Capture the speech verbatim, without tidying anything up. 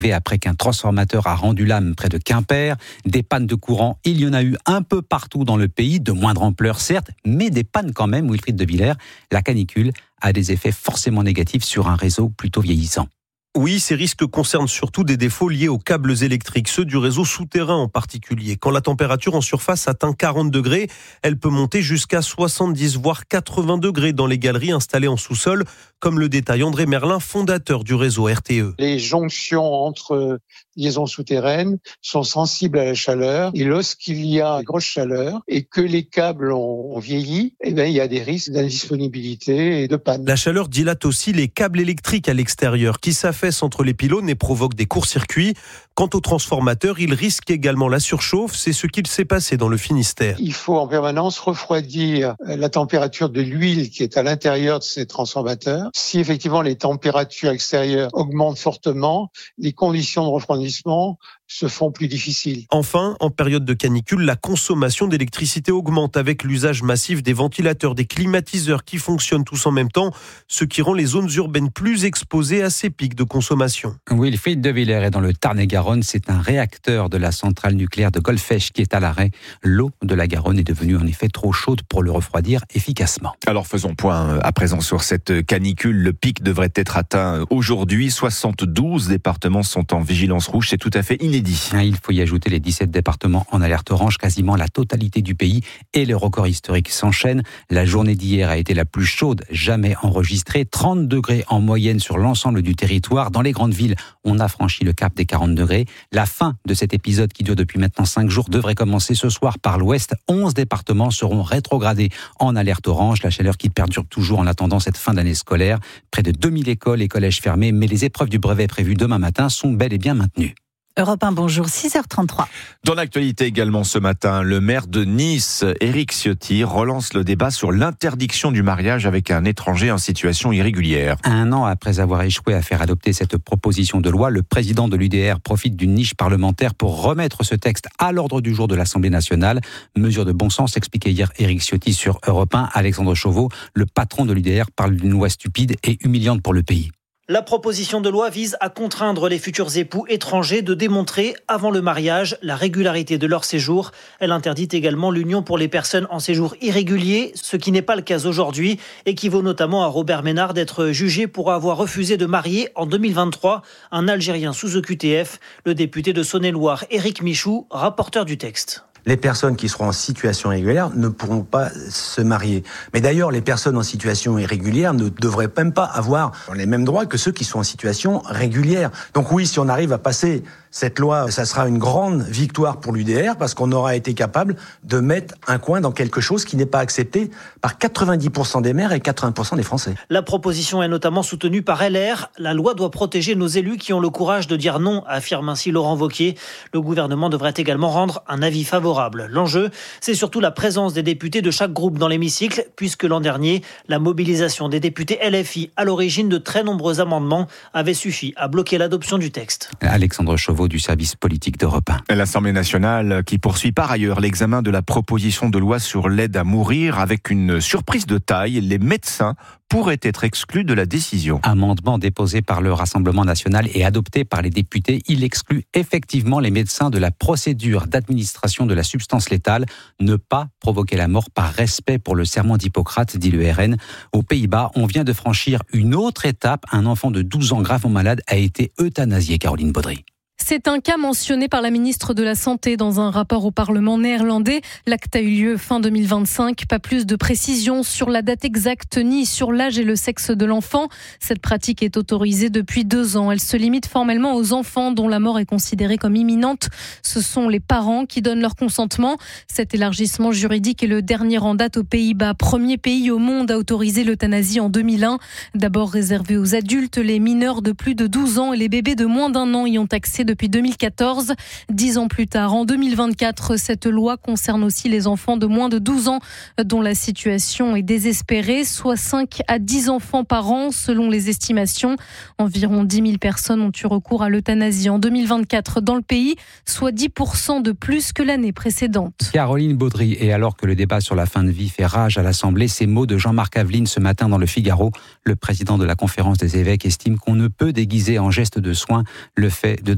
après qu'un transformateur a rendu l'âme près de Quimper. Des pannes de courant, il y en a eu un peu partout dans le pays, de moindre ampleur certes, mais des pannes quand même, Wilfried de Villers. La canicule a des effets forcément négatifs sur un réseau plutôt vieillissant. Oui, ces risques concernent surtout des défauts liés aux câbles électriques, ceux du réseau souterrain en particulier. Quand la température en surface atteint quarante degrés, elle peut monter jusqu'à soixante-dix voire quatre-vingts degrés dans les galeries installées en sous-sol, comme le détaille André Merlin, fondateur du réseau R T E. Les jonctions entre liaisons souterraines sont sensibles à la chaleur et lorsqu'il y a une grosse chaleur et que les câbles ont vieilli, eh bien, il y a des risques d'indisponibilité et de panne. La chaleur dilate aussi les câbles électriques à l'extérieur qui s'affaissent entre les pylônes et provoque des courts-circuits. Quant au transformateur, il risque également la surchauffe. C'est ce qu'il s'est passé dans le Finistère. Il faut en permanence refroidir la température de l'huile qui est à l'intérieur de ces transformateurs. Si effectivement les températures extérieures augmentent fortement, les conditions de refroidissement se font plus difficiles. Enfin, en période de canicule, la consommation d'électricité augmente avec l'usage massif des ventilateurs, des climatiseurs qui fonctionnent tous en même temps, ce qui rend les zones urbaines plus exposées à ces pics de consommation. Wilfried de Villers est dans le Tarn-et-Garonne. C'est un réacteur de la centrale nucléaire de Golfech qui est à l'arrêt. L'eau de la Garonne est devenue en effet trop chaude pour le refroidir efficacement. Alors faisons point à présent sur cette canicule. Le pic devrait être atteint aujourd'hui. soixante-douze départements sont en vigilance rouge. C'est tout à fait inédit. Il faut y ajouter les dix-sept départements en alerte orange. Quasiment la totalité du pays et le record historique s'enchaînent. La journée d'hier a été la plus chaude jamais enregistrée. trente degrés en moyenne sur l'ensemble du territoire. Dans les grandes villes, on a franchi le cap des quarante degrés. La fin de cet épisode qui dure depuis maintenant cinq jours devrait commencer ce soir par l'ouest. onze départements seront rétrogradés en alerte orange. La chaleur qui perdure toujours en attendant cette fin d'année scolaire. Près de deux mille écoles et collèges fermés, mais les épreuves du brevet prévues demain matin sont bel et bien maintenues. Europe un, bonjour, six heures trente-trois. Dans l'actualité également ce matin, le maire de Nice, Éric Ciotti, relance le débat sur l'interdiction du mariage avec un étranger en situation irrégulière. Un an après avoir échoué à faire adopter cette proposition de loi, le président de l'U D R profite d'une niche parlementaire pour remettre ce texte à l'ordre du jour de l'Assemblée nationale. Mesure de bon sens, expliquait hier Éric Ciotti sur Europe un. Alexandre Chauveau, le patron de l'U D R, parle d'une loi stupide et humiliante pour le pays. La proposition de loi vise à contraindre les futurs époux étrangers de démontrer, avant le mariage, la régularité de leur séjour. Elle interdit également l'union pour les personnes en séjour irrégulier, ce qui n'est pas le cas aujourd'hui, équivaut notamment à Robert Ménard d'être jugé pour avoir refusé de marier en deux mille vingt-trois un Algérien sous O Q T F. Le député de Saône-et-Loire, Éric Michou, rapporteur du texte. Les personnes qui seront en situation irrégulière ne pourront pas se marier. Mais d'ailleurs, les personnes en situation irrégulière ne devraient même pas avoir les mêmes droits que ceux qui sont en situation régulière. Donc oui, si on arrive à passer cette loi, ça sera une grande victoire pour l'U D R parce qu'on aura été capable de mettre un coin dans quelque chose qui n'est pas accepté par quatre-vingt-dix pour cent des maires et quatre-vingts pour cent des Français. La proposition est notamment soutenue par L R. La loi doit protéger nos élus qui ont le courage de dire non, affirme ainsi Laurent Wauquiez. Le gouvernement devrait également rendre un avis favorable. L'enjeu, c'est surtout la présence des députés de chaque groupe dans l'hémicycle, puisque l'an dernier, la mobilisation des députés L F I à l'origine de très nombreux amendements avait suffi à bloquer l'adoption du texte. Alexandre Chauveau du service politique d'Europe un. L'Assemblée nationale qui poursuit par ailleurs l'examen de la proposition de loi sur l'aide à mourir avec une surprise de taille. Les médecins pourraient être exclus de la décision. Amendement déposé par le Rassemblement national et adopté par les députés, il exclut effectivement les médecins de la procédure d'administration de la substance létale. Ne pas provoquer la mort par respect pour le serment d'Hippocrate, dit le R N. Aux Pays-Bas, on vient de franchir une autre étape. Un enfant de douze ans gravement malade a été euthanasié, Caroline Baudry. C'est un cas mentionné par la ministre de la Santé dans un rapport au Parlement néerlandais. L'acte a eu lieu fin deux mille vingt-cinq. Pas plus de précision sur la date exacte ni sur l'âge et le sexe de l'enfant. Cette pratique est autorisée depuis deux ans. Elle se limite formellement aux enfants dont la mort est considérée comme imminente. Ce sont les parents qui donnent leur consentement. Cet élargissement juridique est le dernier en date aux Pays-Bas. Premier pays au monde à autoriser l'euthanasie en deux mille un. D'abord réservé aux adultes, les mineurs de plus de douze ans et les bébés de moins d'un an y ont accès depuis deux mille quatorze. Dix ans plus tard, en deux mille vingt-quatre, cette loi concerne aussi les enfants de moins de douze ans dont la situation est désespérée, soit cinq à dix enfants par an selon les estimations. Environ dix mille personnes ont eu recours à l'euthanasie en deux mille vingt-quatre dans le pays, soit dix pour cent de plus que l'année précédente. Caroline Baudry, et alors que le débat sur la fin de vie fait rage à l'Assemblée, ces mots de Jean-Marc Aveline ce matin dans le Figaro. Le président de la Conférence des évêques estime qu'on ne peut déguiser en geste de soin le fait de donner